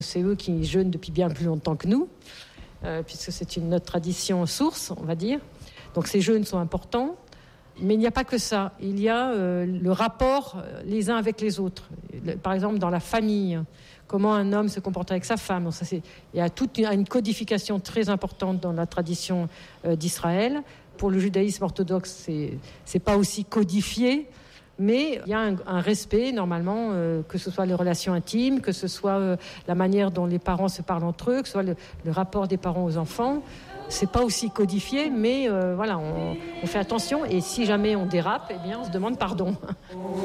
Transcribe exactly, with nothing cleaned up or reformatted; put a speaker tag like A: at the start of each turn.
A: C'est eux qui jeûnent depuis bien plus longtemps que nous, euh, puisque c'est une notre tradition source, on va dire. Donc ces jeûnes sont importants. Mais il n'y a pas que ça. Il y a euh, le rapport les uns avec les autres. Par exemple, dans la famille, comment un homme se comporte avec sa femme. Donc ça, c'est, il y a toute une, une codification très importante dans la tradition euh, d'Israël. Pour le judaïsme orthodoxe, c'est, c'est pas aussi codifié, mais il y a un, un respect, normalement, euh, que ce soit les relations intimes, que ce soit euh, la manière dont les parents se parlent entre eux, que ce soit le, le rapport des parents aux enfants. C'est pas aussi codifié, mais euh, voilà, on, on fait attention. Et si jamais on dérape, eh bien, on se demande pardon.